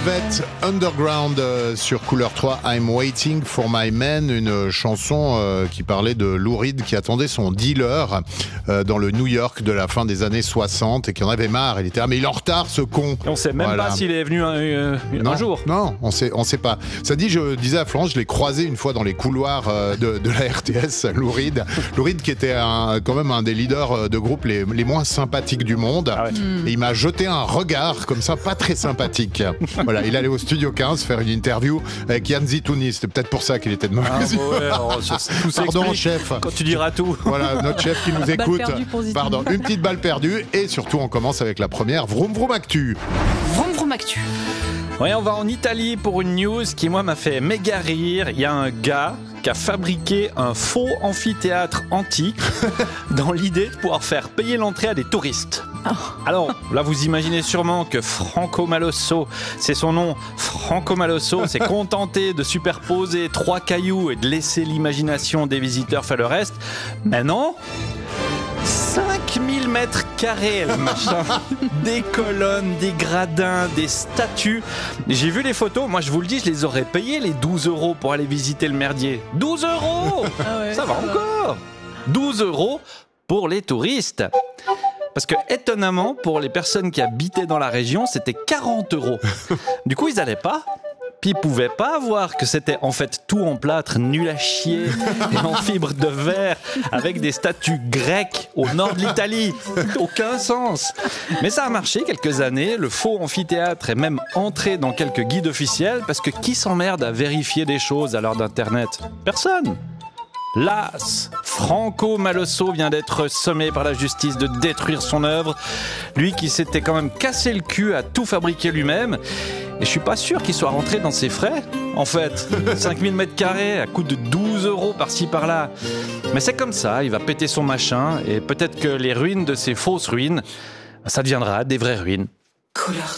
Velvet Underground sur Couleur 3, I'm Waiting for My Man, une chanson qui parlait de Lou Reed qui attendait son dealer dans le New York de la fin des années 60 et qui en avait marre. Il était mais il est en retard ce con. Et on sait même pas s'il est venu un jour. Non, on sait pas. Ça dit, je disais à Florence, je l'ai croisé une fois dans les couloirs de la RTS, Lou Reed. Lou Reed qui était quand même un des leaders de groupe les moins sympathiques du monde. Ah ouais. Et il m'a jeté un regard comme ça, pas très sympathique. Voilà, il allait au Studio 15 faire une interview avec Yann Zitouni. C'était peut-être pour ça qu'il était de mauvaise humeur. Pardon, chef. Quand tu diras tout. Voilà, notre chef qui nous écoute. Pardon, une petite balle perdue. Et surtout, on commence avec la première Vroom Vroom Actu. Vroom Vroom Actu. Oui, on va en Italie pour une news qui, moi, m'a fait méga rire. Il y a un gars qui a fabriqué un faux amphithéâtre antique dans l'idée de pouvoir faire payer l'entrée à des touristes. Alors, là, vous imaginez sûrement que Franco Malosso, c'est son nom, Franco Malosso, s'est contenté de superposer 3 cailloux et de laisser l'imagination des visiteurs faire le reste. Mais non, 5000 mètres carrés, le machin. Des colonnes, des gradins, des statues. J'ai vu les photos, moi je vous le dis, je les aurais payés les 12 € pour aller visiter le merdier. 12 €. Ah ouais, ça va encore. 12 € pour les touristes. Parce que, étonnamment, pour les personnes qui habitaient dans la région, c'était 40 €. Du coup, ils n'allaient pas. Puis ils pouvaient pas voir que c'était en fait tout en plâtre, nul à chier, et en fibre de verre, avec des statues grecques au nord de l'Italie. Aucun sens. Mais ça a marché quelques années. Le faux amphithéâtre est même entré dans quelques guides officiels, parce que qui s'emmerde à vérifier des choses à l'heure d'Internet ? Personne. Las, Franco Malosso vient d'être sommé par la justice de détruire son œuvre. Lui qui s'était quand même cassé le cul à tout fabriquer lui-même. Et je suis pas sûr qu'il soit rentré dans ses frais, en fait. 5000 mètres carrés à coût de 12 € par-ci par-là. Mais c'est comme ça, il va péter son machin et peut-être que les ruines de ces fausses ruines, ça deviendra des vraies ruines. Couleur